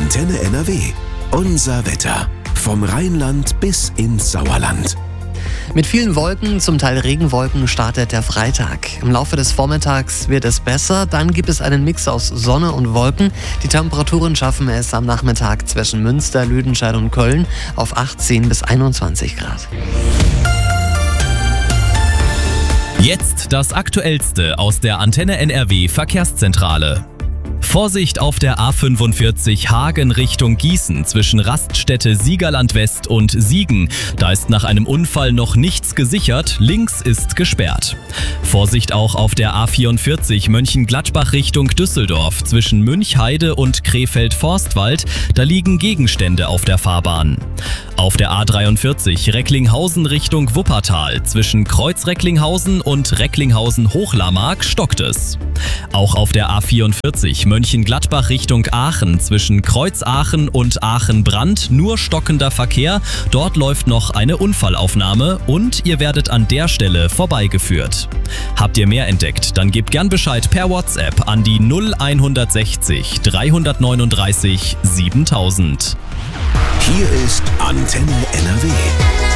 Antenne NRW. Unser Wetter. Vom Rheinland bis ins Sauerland. Mit vielen Wolken, zum Teil Regenwolken, startet der Freitag. Im Laufe des Vormittags wird es besser, dann gibt es einen Mix aus Sonne und Wolken. Die Temperaturen schaffen es am Nachmittag zwischen Münster, Lüdenscheid und Köln auf 18 bis 21 Grad. Jetzt das Aktuellste aus der Antenne NRW Verkehrszentrale. Vorsicht auf der A45 Hagen Richtung Gießen zwischen Raststätte Siegerland West und Siegen. Da ist nach einem Unfall noch nichts gesichert, links ist gesperrt. Vorsicht auch auf der A44 Mönchengladbach Richtung Düsseldorf zwischen Münchheide und Krefeld-Forstwald. Da liegen Gegenstände auf der Fahrbahn. Auf der A43 Recklinghausen Richtung Wuppertal zwischen Kreuz-Recklinghausen und Recklinghausen-Hochlarmark stockt es. Auch auf der A44 Mönchengladbach Richtung Aachen zwischen Kreuz-Aachen und Aachen-Brand nur stockender Verkehr. Dort läuft noch eine Unfallaufnahme und ihr werdet an der Stelle vorbeigeführt. Habt ihr mehr entdeckt, dann gebt gern Bescheid per WhatsApp an die 0160 339 7000. Hier ist Antenne NRW.